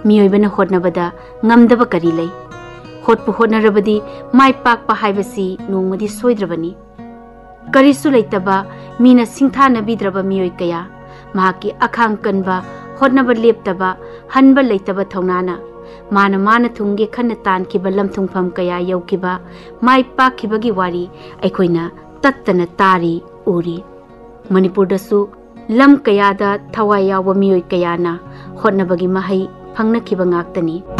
मियोइबना होटनबदा ngamdaba kari lei hotpu hotnarabadi mai pakpa haibasi nongmadi soidrabani karisu leitaba mina singthana bidraba miyoi kaya mahaki akhang kanba hotnaba leptaba hanba leitaba thaunana mana thungge khanna tankiba lamthungpham kaya yaukiba mai pakhibagi wari aikoina tattana tari uri manipur dasu lam kaya da thawai yawa miyoi kayana hotnabagi mahai phangna khiba ngaktani